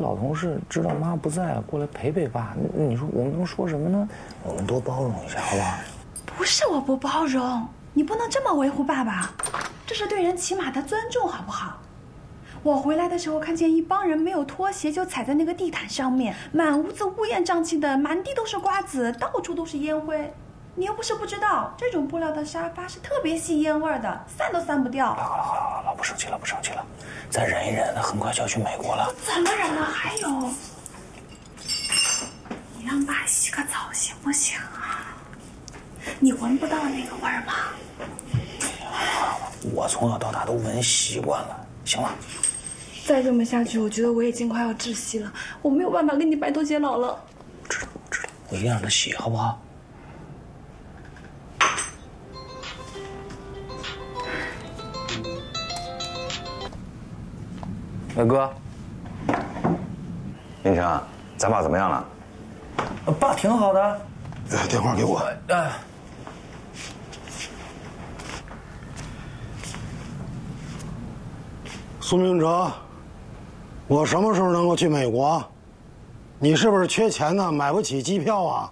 老同事知道妈不在，过来陪陪爸，你说我们能说什么呢？我们多包容一下，好不好？ 不是我不包容，你不能这么维护爸爸，这是对人起码的尊重，好不好？我回来的时候看见一帮人没有脱鞋就踩在那个地毯上面，满屋子乌烟瘴气的，满地都是瓜子，到处都是烟灰。你又不是不知道，这种布料的沙发是特别吸烟味的，散都散不掉。 好了，不生气了，不生气了，再忍一忍，他很快就要去美国了。 怎么忍了？还有，你让爸洗个澡行不行啊？你闻不到那个味儿吗？ 我从小到大都闻习惯了，行了。 再这么下去，我觉得我已经快要窒息了，我没有办法跟你白头偕老了。 知道，我一定让他洗，好不好？大哥， 林成，咱爸怎么样了？ 爸挺好的。 电话给我。 苏明哲，我什么时候能够去美国？你是不是缺钱呢？买不起机票啊？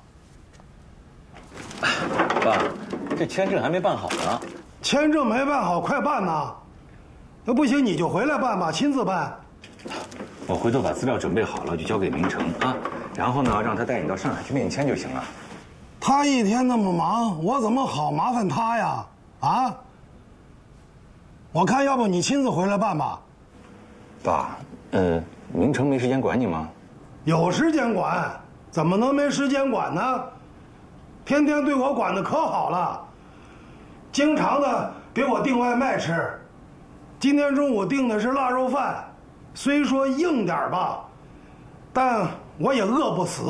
爸，这签证还没办好呢。 签证没办好，快办呐！那不行，你就回来办吧，亲自办。 我回头把资料准备好了，就交给明成啊，然后呢，让他带你到上海去面签就行了。 他一天那么忙，我怎么好麻烦他呀？啊？我看要不你亲自回来办吧。 爸，明成没时间管你吗？ 有时间管，怎么能没时间管呢？天天对我管得可好了，经常的给我订外卖吃。今天中午订的是腊肉饭，虽说硬点吧，但我也饿不死。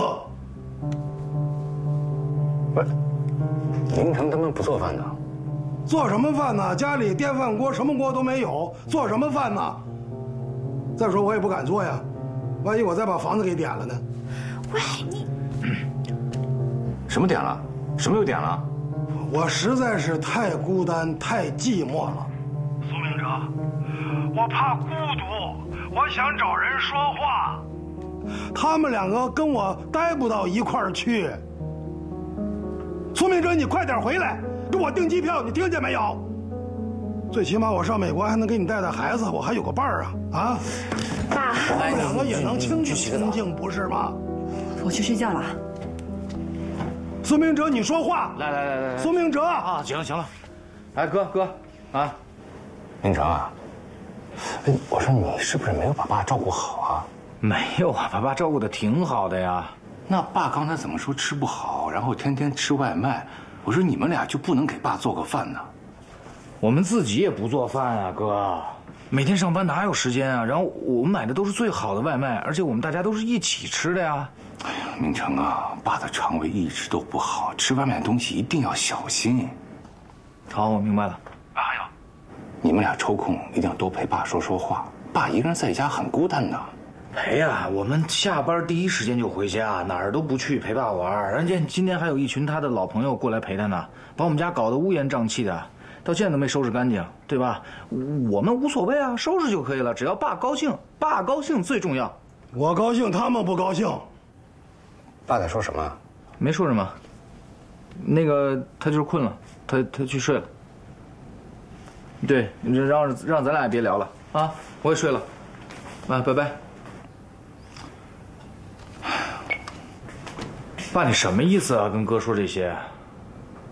不是，明成他们不做饭呢？ 做什么饭呢？家里电饭锅什么锅都没有，做什么饭呢？再说我也不敢做呀，万一我再把房子给点了呢？ 喂，你什么点了？什么又点了？ 我实在是太孤单、太寂寞了。苏明哲，我怕孤独，我想找人说话。他们两个跟我待不到一块儿去。苏明哲，你快点回来，给我订机票，你听见没有？最起码我上美国还能给你带带孩子，我还有个伴儿啊！啊， 爸， 我们两个也能清静清静，不是吗？ 我去睡觉了。 苏明哲，你说话！ 来， 苏明哲啊，行了，哎，哥啊， 明成啊，我说你是不是没有把爸照顾好啊？ 没有啊，把爸照顾得挺好的呀。 那爸刚才怎么说吃不好，然后天天吃外卖？我说你们俩就不能给爸做个饭呢？ 我们自己也不做饭啊，哥，每天上班哪有时间啊？然后我们买的都是最好的外卖，而且我们大家都是一起吃的呀。 哎呀，明成啊，爸的肠胃一直都不好，吃外面的东西一定要小心。 好，我明白了。 啊，还有，你们俩抽空一定要多陪爸说说话，爸一个人在家很孤单的。 陪呀，我们下班第一时间就回家，哪儿都不去，陪爸玩。人家今天还有一群他的老朋友过来陪他呢，把我们家搞得乌烟瘴气的，到现在都没收拾干净，对吧？我们无所谓啊，收拾就可以了，只要爸高兴，爸高兴最重要。 我高兴，他们不高兴。 爸在说什么？ 没说什么，那个他就是困了，他去睡了。对，让咱俩也别聊了啊，我也睡了，啊，拜拜。爸，你什么意思啊？跟哥说这些？